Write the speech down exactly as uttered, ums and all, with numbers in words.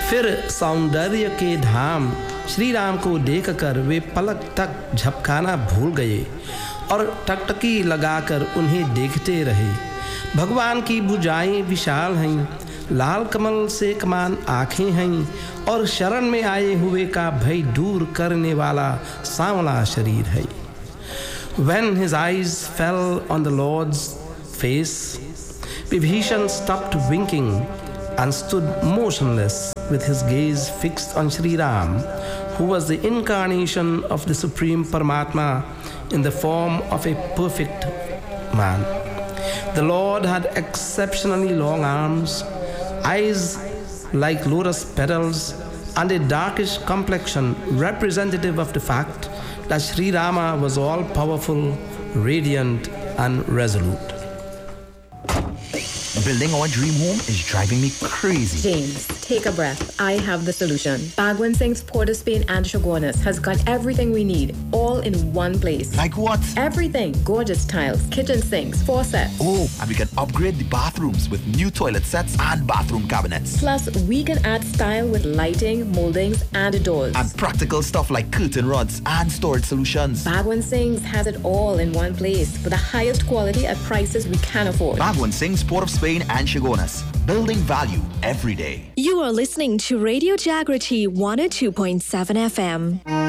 फिर सौंदर्य के धाम श्री राम को देखकर वे पलक तक झपकाना भूल गए और टकटकी लगाकर उन्हें देखते रहे। भगवान की भुजाएं विशाल हैं, लाल कमल से कमान आँखें हैं और शरण में आए हुए का भय दूर करने वाला सांवला शरीर है। When his eyes fell on the Lord's face, Vibhishan stopped winking and stood motionless with his gaze fixed on Sri Ram, who was the incarnation of the Supreme Paramatma in the form of a perfect man. The Lord had exceptionally long arms, eyes like lotus petals, and a darkish complexion representative of the fact that Sri Rama was all-powerful, radiant, and resolute. Building our dream home is driving me crazy. James, take a breath. I have the solution. Bhagwan Singh's Port of Spain and Chaguanas has got everything we need, all in one place. Like what? Everything. Gorgeous tiles, kitchen sinks, faucets. Oh, and we can upgrade the bathrooms with new toilet sets and bathroom cabinets. Plus, we can add style with lighting, moldings, and doors. And practical stuff like curtain rods and storage solutions. Bhagwan Singh's has it all in one place for the highest quality at prices we can afford. Bhagwan Singh's Port of Spain and Chaguanas. Building value every day. You are listening to Radio Jagriti one oh two point seven F M.